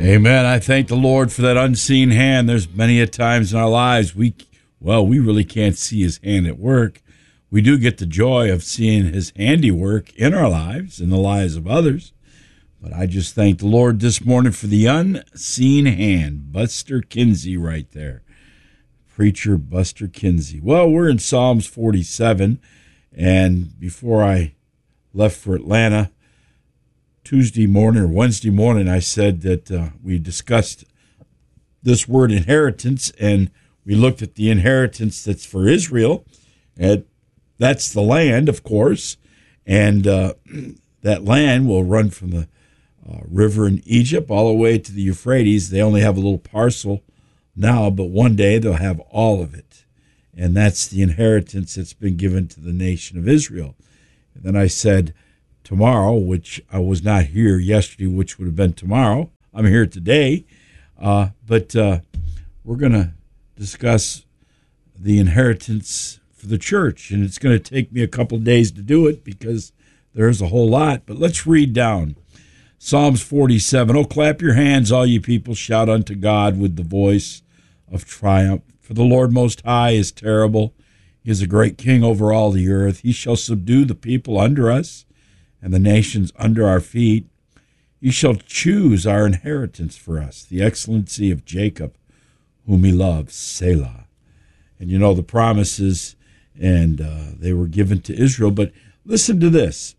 Amen. I thank the Lord for that unseen hand. There's many a times in our lives we really can't see his hand at work. We do get the joy of seeing his handiwork in our lives and the lives of others. But I just thank the Lord this morning for the unseen hand. Buster Kinsey right there. Preacher Buster Kinsey. Well, we're in Psalms 47, and before I left for Atlanta Tuesday morning or Wednesday morning, I said that we discussed this word inheritance, and we looked at the inheritance that's for Israel, and that's the land, of course, and that land will run from the river in Egypt all the way to the Euphrates. They only have a little parcel now, but one day they'll have all of it, and that's the inheritance that's been given to the nation of Israel. And then I said tomorrow, which I was not here yesterday, which would have been tomorrow. I'm here today, but we're going to discuss the inheritance for the church, and it's going to take me a couple of days to do it because there's a whole lot. But let's read down Psalms 47. Oh, clap your hands, all you people, shout unto God with the voice of triumph. For the Lord Most High is terrible. He is a great king over all the earth. He shall subdue the people under us and the nations under our feet. He shall choose our inheritance for us, the excellency of Jacob, whom he loves, Selah. And you know the promises, and they were given to Israel. But listen to this.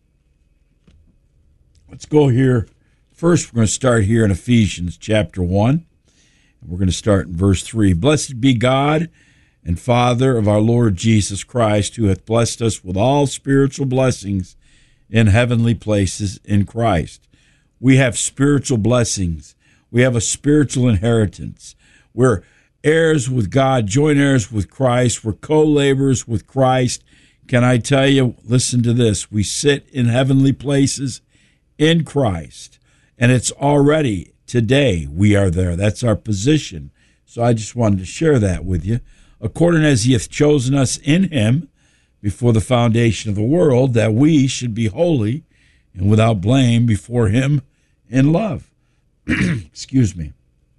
Let's go here. First, we're going to start here in Ephesians chapter 1. And we're going to start in verse 3. Blessed be God and Father of our Lord Jesus Christ, who hath blessed us with all spiritual blessings in heavenly places in Christ. We have spiritual blessings. We have a spiritual inheritance. We're heirs with God, joint heirs with Christ. We're co-laborers with Christ. Can I tell you, listen to this, we sit in heavenly places in Christ, and it's already today we are there. That's our position. So I just wanted to share that with you. According as he hath chosen us in him before the foundation of the world, that we should be holy and without blame before him in love. Excuse me.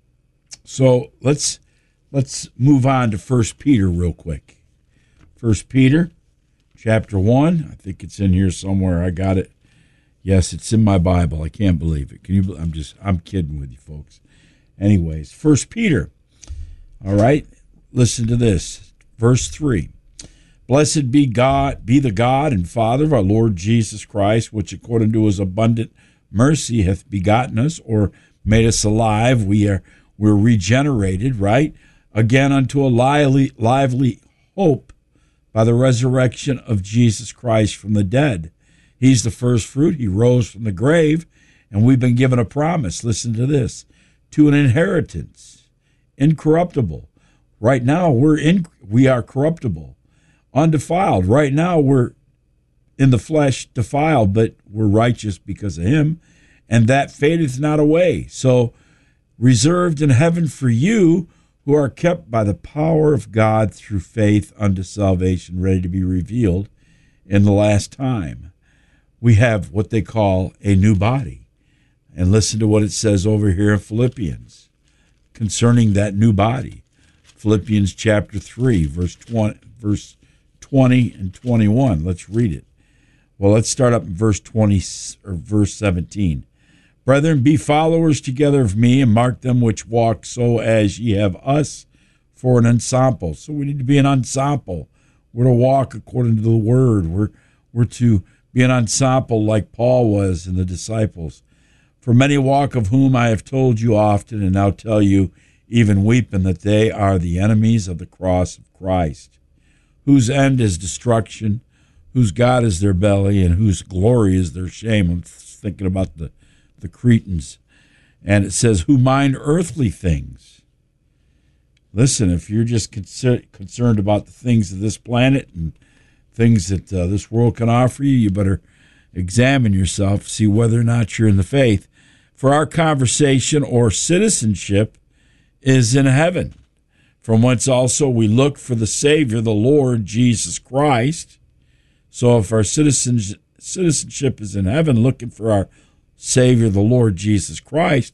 So let's move on to 1 Peter real quick. 1 Peter chapter 1. I think it's in here somewhere. I got it. Yes, it's in my Bible. I can't believe it. I'm kidding with you folks. Anyways, 1 Peter. All right. Listen to this. Verse 3. Blessed be the God and Father of our Lord Jesus Christ, which according to his abundant mercy hath begotten us, or made us alive. We're regenerated, right? Again unto a lively hope by the resurrection of Jesus Christ from the dead. He's the first fruit. He rose from the grave, and we've been given a promise. Listen to this. To an inheritance, incorruptible. Right now we are corruptible, undefiled. Right now we're in the flesh defiled, but we're righteous because of him, and that fadeth not away. So reserved in heaven for you who are kept by the power of God through faith unto salvation, ready to be revealed in the last time. We have what they call a new body. And listen to what it says over here in Philippians concerning that new body. Philippians chapter 3, verse 20 and 21. Let's read it. Well, let's start up in verse 20 or verse 17. Brethren, be followers together of me, and mark them which walk so as ye have us for an ensample. So we need to be an ensample. We're to walk according to the word. We're to be an ensample like Paul was and the disciples. For many walk, of whom I have told you often, and now tell you, even weeping, that they are the enemies of the cross of Christ, whose end is destruction, whose God is their belly, and whose glory is their shame. I'm thinking about the Cretans. And it says, who mind earthly things. Listen, if you're just concerned about the things of this planet and things that this world can offer you, you better examine yourself, see whether or not you're in the faith. For our conversation or citizenship is in heaven, from whence also we look for the Savior, the Lord Jesus Christ. So if our citizenship is in heaven, looking for our Savior, the Lord Jesus Christ,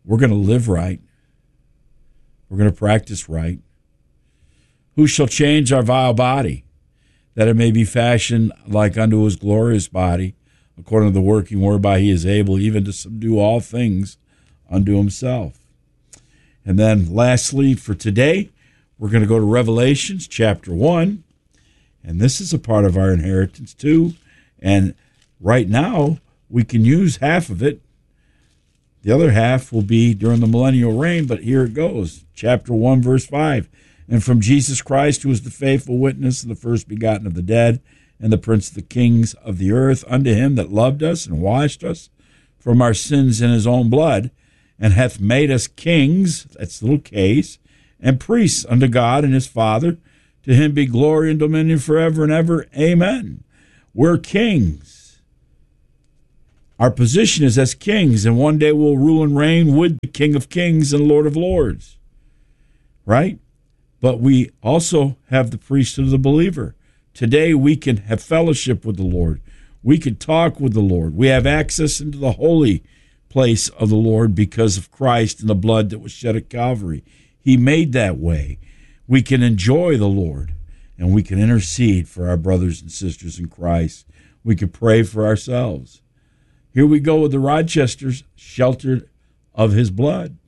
we're going to live right. We're going to practice right. Who shall change our vile body, that it may be fashioned like unto his glorious body, according to the working whereby he is able even to subdue all things unto himself. And then lastly, for today, we're going to go to Revelations chapter 1. And this is a part of our inheritance too. And right now, we can use half of it. The other half will be during the millennial reign, but here it goes. Chapter 1, verse 5. And from Jesus Christ, who is the faithful witness and the first begotten of the dead, and the prince of the kings of the earth, unto him that loved us and washed us from our sins in his own blood, and hath made us kings, that's little k's, and priests unto God and his Father. To him be glory and dominion forever and ever. Amen. We're kings. Our position is as kings, and one day we'll rule and reign with the King of Kings and Lord of Lords. Right? But we also have the priesthood of the believer. Today we can have fellowship with the Lord. We can talk with the Lord. We have access into the holy place of the Lord because of Christ and the blood that was shed at Calvary. He made that way. We can enjoy the Lord, and we can intercede for our brothers and sisters in Christ. We can pray for ourselves. Here we go with the Rochesters, sheltered of his blood.